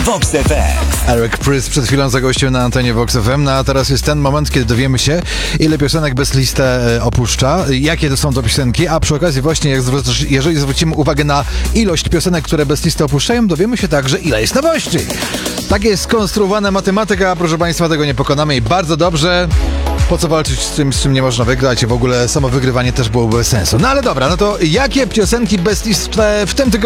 Vox FM. Eric Prydz przed chwilą zagościł na antenie Vox FM, no a teraz jest ten moment, kiedy dowiemy się, ile piosenek bez listę opuszcza, jakie to są to piosenki, a przy okazji właśnie, jeżeli zwrócimy uwagę na ilość piosenek, które bez listy opuszczają, dowiemy się także, ile jest nowości. Tak jest skonstruowana matematyka, proszę Państwa, tego nie pokonamy i bardzo dobrze. Po co walczyć z czym nie można wygrać? W ogóle samo wygrywanie też byłoby bez sensu. No ale dobra, no to jakie piosenki bez list w tym tygodniu